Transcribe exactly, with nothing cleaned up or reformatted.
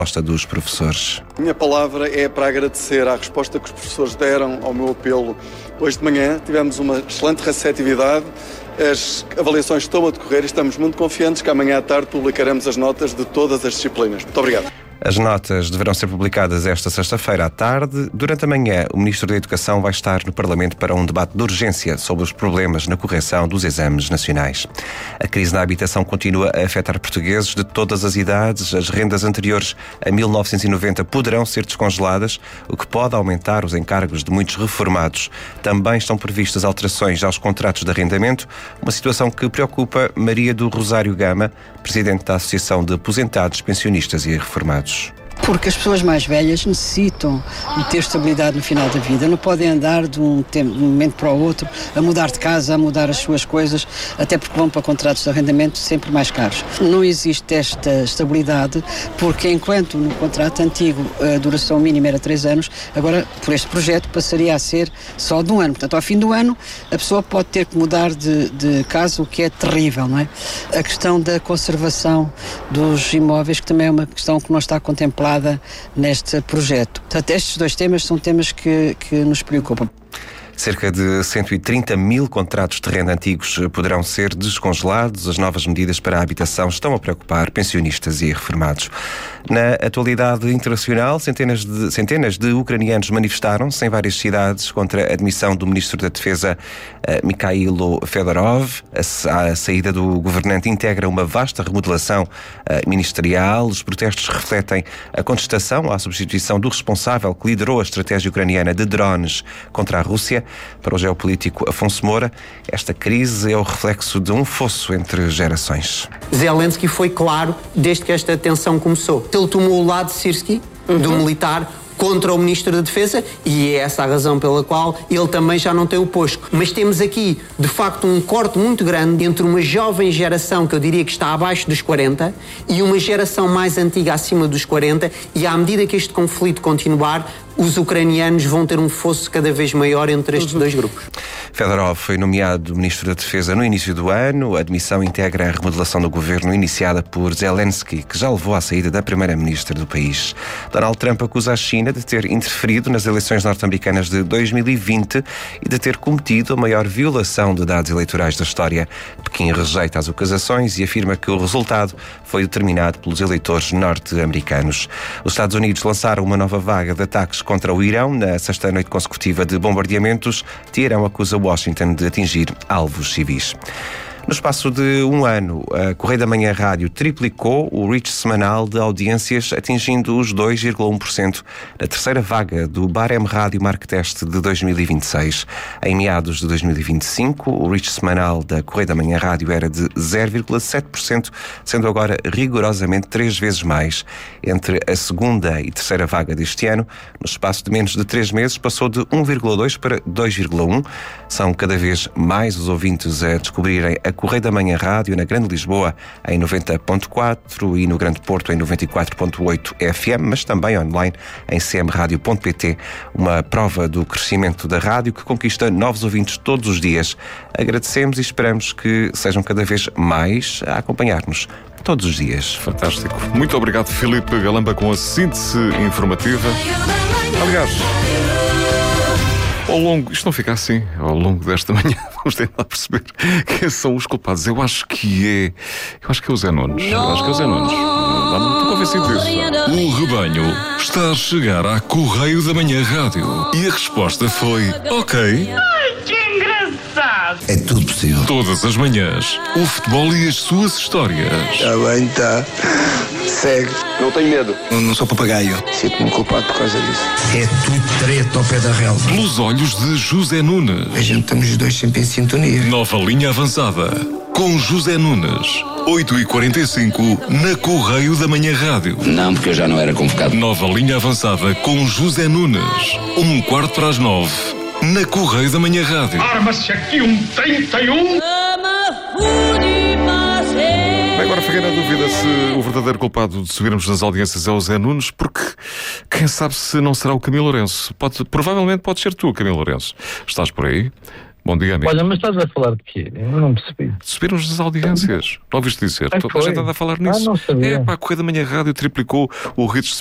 resposta dos professores. Minha palavra é para agradecer à resposta que os professores deram ao meu apelo. Hoje de manhã tivemos uma excelente receptividade, as avaliações estão a decorrer e estamos muito confiantes que amanhã à tarde publicaremos as notas de todas as disciplinas. Muito obrigado. As notas deverão ser publicadas esta sexta-feira à tarde. Durante a manhã, o Ministro da Educação vai estar no Parlamento para um debate de urgência sobre os problemas na correção dos exames nacionais. A crise na habitação continua a afetar portugueses de todas as idades. As rendas anteriores a mil novecentos e noventa poderão ser descongeladas, o que pode aumentar os encargos de muitos reformados. Também estão previstas alterações aos contratos de arrendamento, uma situação que preocupa Maria do Rosário Gama, Presidente da Associação de Aposentados, Pensionistas e Reformados. Porque as pessoas mais velhas necessitam de ter estabilidade no final da vida. Não podem andar de um, tempo, de um momento para o outro a mudar de casa, a mudar as suas coisas, até porque vão para contratos de arrendamento sempre mais caros. Não existe esta estabilidade porque enquanto no contrato antigo a duração mínima era três anos, agora por este projeto passaria a ser só de um ano. Portanto, ao fim do ano a pessoa pode ter que mudar de, de casa, o que é terrível, não é? A questão da conservação dos imóveis, que também é uma questão que não está contemplada neste projeto. Portanto, estes dois temas são temas que, que nos preocupam. Cerca de cento e trinta mil contratos de renda antigos poderão ser descongelados. As novas medidas para a habitação estão a preocupar pensionistas e reformados. Na atualidade internacional, centenas de, centenas de ucranianos manifestaram-se em várias cidades contra a admissão do Ministro da Defesa, Mikhailo Fedorov. A, a saída do governante integra uma vasta remodelação uh, ministerial. Os protestos refletem a contestação à substituição do responsável que liderou a estratégia ucraniana de drones contra a Rússia. Para o geopolítico Afonso Moura, esta crise é o reflexo de um fosso entre gerações. Zelensky foi claro desde que esta tensão começou. Ele tomou o lado de Syrskyi, uhum. do militar, contra o Ministro da Defesa, e é essa a razão pela qual ele também já não tem o posto. Mas temos aqui, de facto, um corte muito grande entre uma jovem geração, que eu diria que está abaixo dos quarenta, e uma geração mais antiga acima dos quarenta, e à medida que este conflito continuar, os ucranianos vão ter um fosso cada vez maior entre estes uhum. dois grupos. Fedorov foi nomeado Ministro da Defesa no início do ano. A admissão integra a remodelação do governo iniciada por Zelensky, que já levou à saída da primeira-ministra do país. Donald Trump acusa a China de ter interferido nas eleições norte-americanas de dois mil e vinte e de ter cometido a maior violação de dados eleitorais da história. Pequim rejeita as acusações e afirma que o resultado foi determinado pelos eleitores norte-americanos. Os Estados Unidos lançaram uma nova vaga de ataques contra o Irão. Na sexta noite consecutiva de bombardeamentos, Teherão acusa Washington de atingir alvos civis. No espaço de um ano, a Correio da Manhã Rádio triplicou o reach semanal de audiências, atingindo os dois vírgula um por cento na terceira vaga do Barem Rádio Marktest de dois mil e vinte e seis. Em meados de dois mil e vinte e cinco, o reach semanal da Correio da Manhã Rádio era de zero vírgula sete por cento, sendo agora rigorosamente três vezes mais. Entre a segunda e terceira vaga deste ano, no espaço de menos de três meses, passou de um vírgula dois para dois vírgula um. São cada vez mais os ouvintes a descobrirem a Correio da Manhã Rádio na Grande Lisboa em noventa ponto quatro e no Grande Porto em noventa e quatro ponto oito F M, mas também online em c m radio ponto p t, uma prova do crescimento da rádio que conquista novos ouvintes todos os dias. Agradecemos e esperamos que sejam cada vez mais a acompanhar-nos todos os dias. Fantástico. Muito obrigado, Filipe Galamba, com a síntese informativa. Aliás, ao longo, isto não fica assim, ao longo desta manhã vamos tentar perceber quem são os culpados. Eu acho que é, eu acho que é o Zé Nunes. Eu acho que é o Zé Nunes. Não estou convencido disso. O rebanho está a chegar à Correio da Manhã Rádio e a resposta foi ok. Ai, que engraçado! É tudo possível. Todas as manhãs, o futebol e as suas histórias. Está bem, está. Segue. Não tenho medo. Não, não sou papagaio. Sinto-me culpado por causa disso. É tudo treta ao pé da relva. Pelos olhos de José Nunes. A gente estamos os dois sempre em sintonia. Nova linha avançada com José Nunes. oito e quarenta e cinco na Correio da Manhã Rádio. Não, porque eu já não era convocado. Nova linha avançada com José Nunes. Um quarto para as nove na Correio da Manhã Rádio. Arma-se aqui um trinta e um. Bem, agora fiquei na dúvida se o verdadeiro culpado de subirmos nas audiências é o Zé Nunes, porque quem sabe se não será o Camilo Lourenço. Pode, provavelmente pode ser tu, Camilo Lourenço. Estás por aí? Bom dia, amigo. Olha, mas estás a falar de quê? Eu não percebi. Subiram as audiências. Não ouviste dizer? Ah, Toda a gente anda a falar nisso. Ah, não sabia. É pá, a Correio da Manhã Rádio triplicou o redes